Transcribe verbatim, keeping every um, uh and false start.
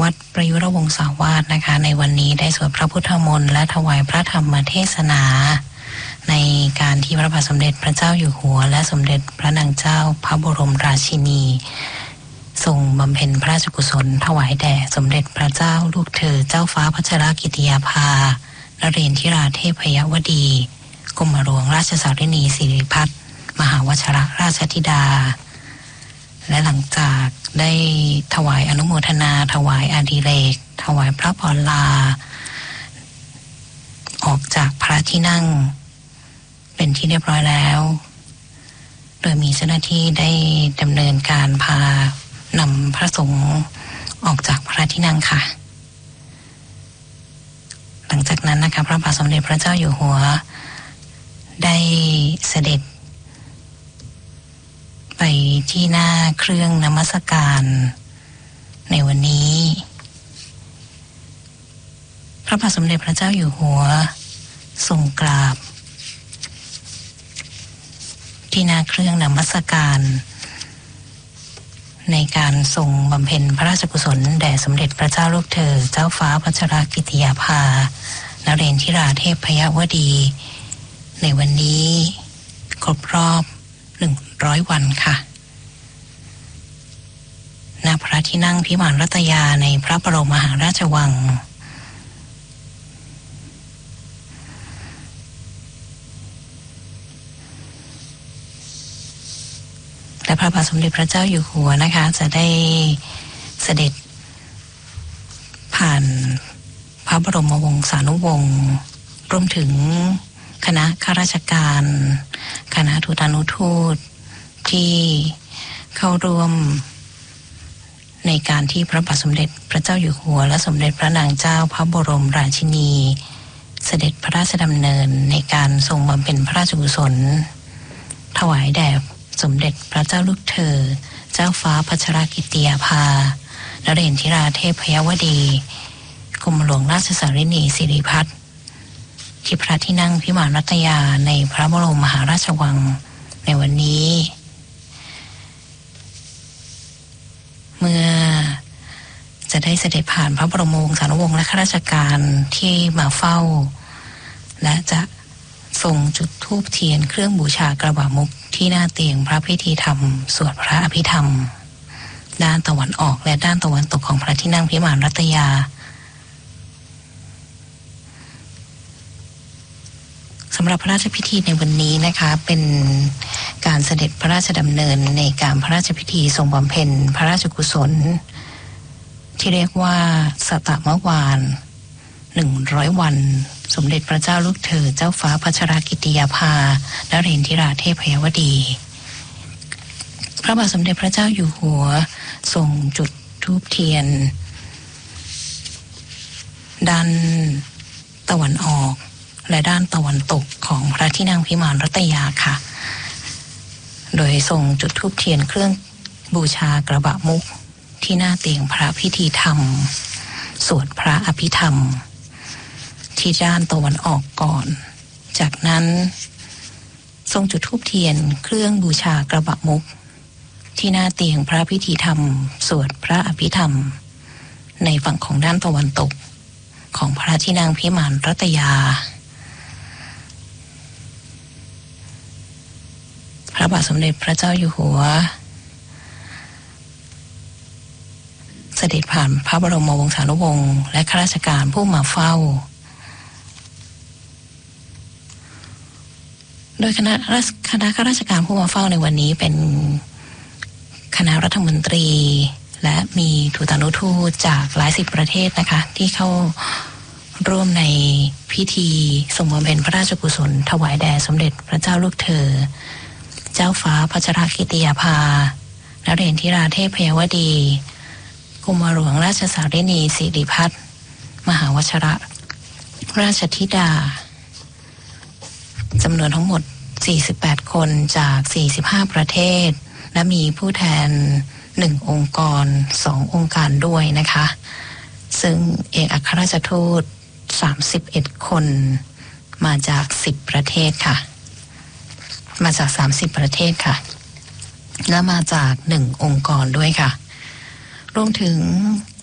วัดประยุรวงศาวาสนะคะในวันนี้ได้สวดพระพุทธมนต์และถวายพระธรรมเทศนาในการที่พระบาทสมเด็จพระเจ้าอยู่หัวและสมเด็จพระนางเจ้าพระบรมราชินีทรงบำเพ็ญพระราชกุศลถวายแด่สมเด็จพระเจ้าลูกเธอเจ้าฟ้าพัชรกิติยาภานเรนทิราเทพยวดีกรมหลวงราชสารินีสิริพัฒน์มหาวชรราชธิดาและหลังจากได้ถวายอนุโมทนาถวายอาดิเรกถวายพระพรลาออกจากพระที่นั่งเป็นที่เรียบร้อยแล้วโดยมีเจ้าหน้าที่ได้ดำเนินการพานำพระสงฆ์ออกจากพระที่นั่งค่ะหลังจากนั้นนะคะพระบาทสมเด็จพระเจ้าอยู่หัวได้เสด็จไปที่หน้าเครื่องนมัสการในวันนี้พระบาทสมเด็จพระเจ้าอยู่หัวทรงกราบที่หน้าเครื่องนมัสการในการทรงบำเพ็ญพระราชกุศลแด่สมเด็จพระเจ้าลูกเธอเจ้าฟ้าพัชรกิติยาภานเรนทิราเทพยวดีในวันนี้ครบรอบหนึ่งร้อยวันค่ะณพระที่นั่งพิมานรัตยาในพระบรมมหาราชวังและพระบาทสมเด็จพระเจ้าอยู่หัวนะคะจะได้เสด็จผ่านพระบรมวงศานุวงศ์รวมถึงคณะข้าราชการคณะทูตานุทูตที่เข้าร่วมในการที่พระบาทสมเด็จพระเจ้าอยู่หัวและสมเด็จพระนางเจ้าพระบรมราชินีเสด็จพระราชดำเนินในการทรงบำเพ็ญพระราชกุศลถวายแด่สมเด็จพระเจ้าลูกเธอเจ้าฟ้าพัชรกิติยาภานเรนทิราเทพยวดีกรมหลวงราชสารินีสิริพัฒน์ที่พระที่นั่งพิมานรัตยาในพระบรมมหาราชวังในวันนี้เมื่อจะได้เสด็จผ่านพระบรมวงศานุวงศ์และข้าราชการที่มาเฝ้าและจะทรงจุดธูปเทียนเครื่องบูชากระบะมุกที่หน้าเตียงพระพิธีธรรมสวดพระอภิธรรมด้านตะวันออกและด้านตะวันตกของพระที่นั่งพิมานรัตยาสำหรับพระราชพิธีในวันนี้นะคะเป็นการเสด็จพระราชดำเนินในการพระราชพิธีทรงบำเพ็ญพระราชกุศลที่เรียกว่าสตมวานหนึ่งร้อยวันสมเด็จพระเจ้าลูกเธอเจ้าฟ้าพัชรกิติยาภานเรนทิราเทพยวดีพระบาทสมเด็จพระเจ้าอยู่หัวทรงจุดธูปเทียนด้านตะวันออกและด้านตะวันตกของพระที่นั่งพิมานรัตยาค่ะโดยทรงจุดธูปเทียนเครื่องบูชากระบะมุกที่หน้าเตียงพระพิธีธรรมสวดพระอภิธรรมที่ด้านตะวันออกก่อนจากนั้นทรงจุดธูปเทียนเครื่องบูชากระบะมุกที่หน้าเตียงพระพิธีธรรมสวดพระอภิธรรมในฝั่งของด้านตะวันตกของพระที่นั่งพิมานรัตยาพระบาทสมเด็จพระเจ้าอยู่หัวเสด็จผ่านพระบรมวงศานุวงศ์และข้าราชการผู้มาเฝ้าโดยคณะคณะข้าราชการผู้มาเฝ้าในวันนี้เป็นคณะรัฐมนตรีและมีทูตานุทูตจากหลายสิบประเทศนะคะที่เข้าร่วมในพิธีทรงบำเพ็ญพระราชกุศลถวายแด่สมเด็จพระเจ้าลูกเธอเจ้าฟ้าพัชรกิติยาภานเรนทิราเทพยวดีกรมหลวงราชสารินีสิริพัฒน์มหาวชรราชธิดาจำนวนทั้งหมดสี่สิบแปดคนจากสี่สิบห้าประเทศและมีผู้แทนหนึ่งองค์กรสององค์การด้วยนะคะซึ่งเอกอัครราชทูตสามสิบเอ็ดคนมาจากสิบประเทศค่ะมาจากสามสิบประเทศค่ะและมาจากหนึ่งองค์กรด้วยค่ะรวมถึง